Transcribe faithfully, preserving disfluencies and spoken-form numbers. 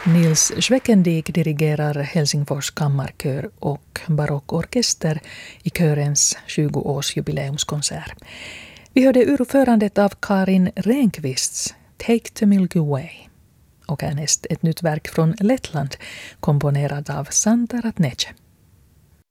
Nils Schweckendiek dirigerar Helsingfors kammarkör och barockorkester i körens tjugoårsjubileumskonsert. Vi hörde urförandet av Karin Renqvists Take the Milky Way och härnäst ett nytt verk från Lettland komponerat av Santa Ratnece.